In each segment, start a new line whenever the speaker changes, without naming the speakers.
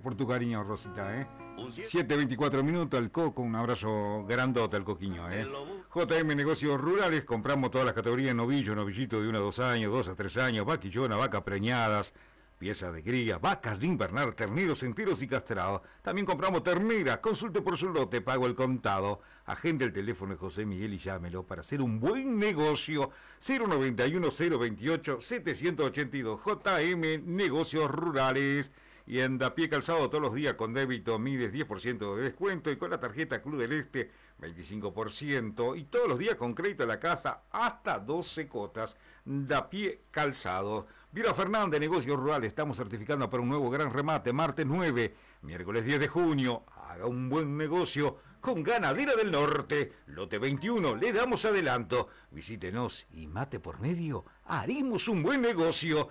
por tu cariño, Rosita, 7:24 minutos, al Coco, un abrazo grandote al Coquiño, JM Negocios Rurales, compramos todas las categorías: novillo, novillito de 1 a 2 años, 2 a 3 años, vaquillona, vacas preñadas, piezas de cría, vacas de invernar, terneros enteros y castrados. También compramos terneras. Consulte por su lote, pago el contado. Agende el teléfono de José Miguel y llámelo para hacer un buen negocio. 091-028-782. JM Negocios Rurales. Y en Dapié Calzado todos los días con débito Mides 10% de descuento, y con la tarjeta Club del Este 25%, y todos los días con crédito a la casa hasta 12 cotas. Dapié Calzado. Vira Fernández, Negocios Rurales, estamos certificando para un nuevo gran remate, martes 9, miércoles 10 de junio. Haga un buen negocio con Ganadera del Norte, lote 21, le damos adelanto. Visítenos y mate por medio, haremos un buen negocio.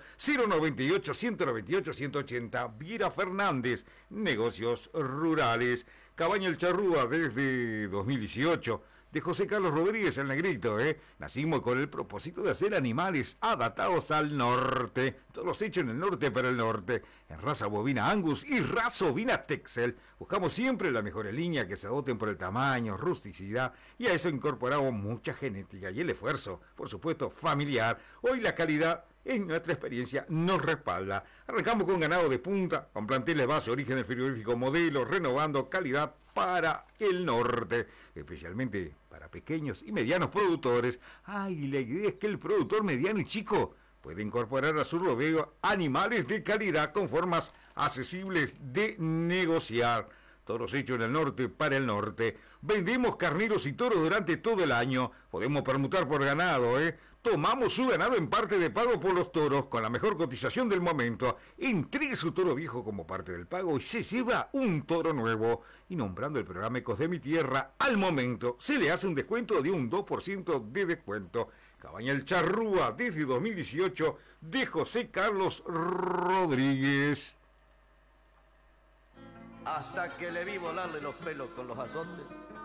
098-198-180, Viera Fernández, Negocios Rurales. Cabaña El Charrúa desde 2018, de José Carlos Rodríguez, el Negrito, Nacimos con el propósito de hacer animales adaptados al norte, todos hechos en el norte para el norte, en raza bovina Angus y raza bovina Texel. Buscamos siempre las mejores líneas que se adopten por el tamaño, rusticidad, y a eso incorporamos mucha genética y el esfuerzo, por supuesto, familiar. Hoy la calidad en nuestra experiencia nos respalda. Arrancamos con ganado de punta, con planteles base, origen del frigorífico modelo, renovando calidad para el norte, especialmente para pequeños y medianos productores. Ay, la idea es que el productor mediano y chico puede incorporar a su rodeo animales de calidad con formas accesibles de negociar. Toros hechos en el norte para el norte. Vendemos carneros y toros durante todo el año. Podemos permutar por ganado, Tomamos su ganado en parte de pago por los toros, con la mejor cotización del momento. Entregue su toro viejo como parte del pago y se lleva un toro nuevo. Y nombrando el programa Ecos de mi Tierra, al momento se le hace un descuento de un 2% de descuento. Cabaña El Charrúa, desde 2018, de José Carlos Rodríguez.
Hasta que le vi volarle los pelos con los azotes.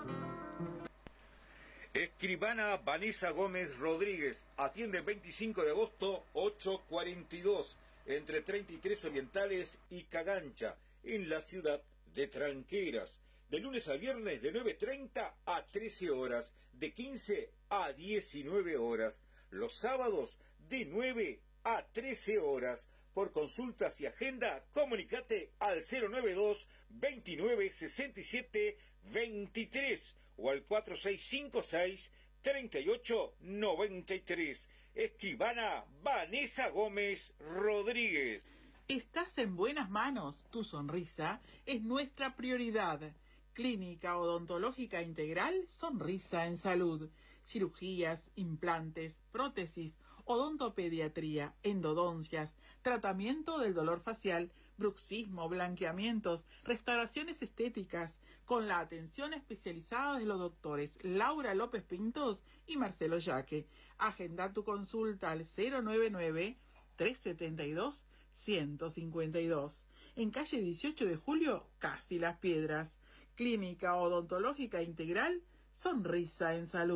Escribana Vanessa Gómez Rodríguez, atiende 25 de agosto, 8:42, entre 33 Orientales y Cagancha, en la ciudad de Tranqueras. De lunes a viernes de 9:30 a 13 horas, de 15 a 19 horas. Los sábados de 9 a 13 horas. Por consultas y agenda, comunicate al 092 29 67 23 o al 4656 38 93. Escribana Vanessa Gómez Rodríguez.
Estás en buenas manos. Tu sonrisa es nuestra prioridad. Clínica Odontológica Integral, Sonrisa en Salud. Cirugías, implantes, prótesis, odontopediatría, endodoncias, tratamiento del dolor facial, bruxismo, blanqueamientos, restauraciones estéticas, con la atención especializada de los doctores Laura López Pintos y Marcelo Yaque. Agenda tu consulta al 099-372-152. En calle 18 de Julio, Casi Las Piedras. Clínica Odontológica Integral, Sonrisa en Salud.